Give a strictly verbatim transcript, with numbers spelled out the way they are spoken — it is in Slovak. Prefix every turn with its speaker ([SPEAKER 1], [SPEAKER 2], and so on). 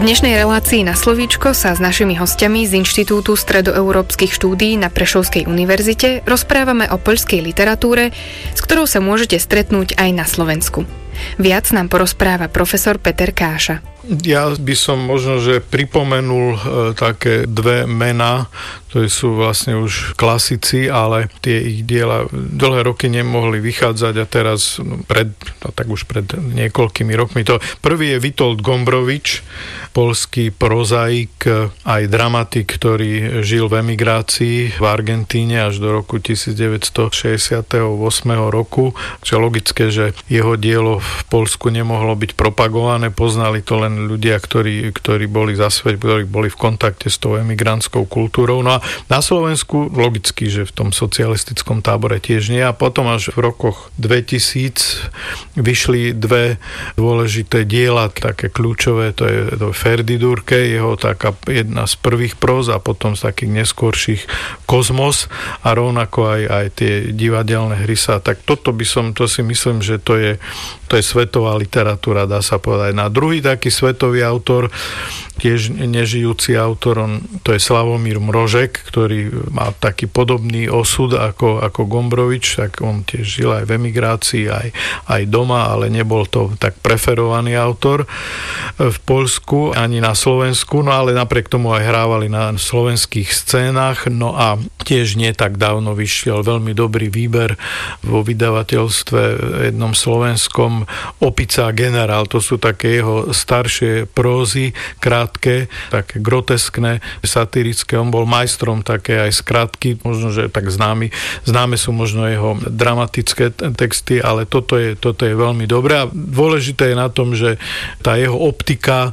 [SPEAKER 1] dnešnej relácii Na slovíčko sa s našimi hostiami z Inštitútu stredoeurópskych štúdií na Prešovskej univerzite rozprávame o poľskej literatúre, s ktorou sa môžete stretnúť aj na Slovensku. Viac nám porozpráva profesor Peter Káša.
[SPEAKER 2] Ja by som možno, že pripomenul e, také dve mená, ktoré sú vlastne už klasici, ale tie ich diela dlhé roky nemohli vychádzať a teraz no, pred, no, tak už pred niekoľkými rokmi. To prvý je Witold Gombrowicz, poľský prozaik, aj dramatik, ktorý žil v emigrácii v Argentíne až do roku devätnásťstošesťdesiatosem roku. Čo logické, že jeho dielo v Poľsku nemohlo byť propagované, poznali to len ľudia, ktorí, ktorí boli za svet, ktorí boli v kontakte s tou emigrantskou kultúrou. No a na Slovensku logicky, že v tom socialistickom tábore tiež nie. A potom až v rokoch dvetisíc vyšli dve dôležité diela, také kľúčové, to je to Ferdidurke, jeho taká jedna z prvých próz a potom z takých neskôrších Kozmos a rovnako aj, aj tie divadelné hry sa. Tak toto by som, to si myslím, že to je, to je svetová literatúra, dá sa povedať. Na druhý taký svetový autor, tiež nežijúci autor, on, to je Slavomír Mrožek, ktorý má taký podobný osud ako, ako Gombrowicz, tak on tiež žil aj v emigrácii, aj, aj doma, ale nebol to tak preferovaný autor v Poľsku ani na Slovensku, no ale napriek tomu aj hrávali na slovenských scénach, no a tiež nie tak dávno vyšiel veľmi dobrý výber vo vydavateľstve jednom slovenskom Opica a generál, to sú také jeho staršie prózy, krátke, také groteskné, satirické, on bol majstrom také aj skratky, možno, že tak známy, známe sú možno jeho dramatické texty, ale toto je, toto je veľmi dobré a dôležité je na tom, že tá jeho optika